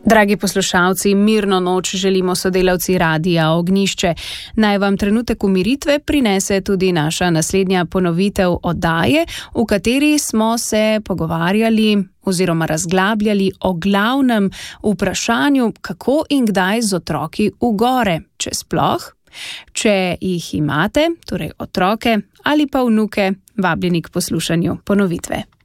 Dragi poslušalci, mirno noč želimo sodelavci Radia Ognjišče. Naj vam trenutek umiritve prinese tudi naša naslednja ponovitev oddaje, v kateri smo se pogovarjali oziroma razglabljali o glavnem vprašanju, kako in kdaj z otroki v gore, če sploh. Če jih imate, torej otroke ali pa vnuke, vabljeni k poslušanju ponovitve.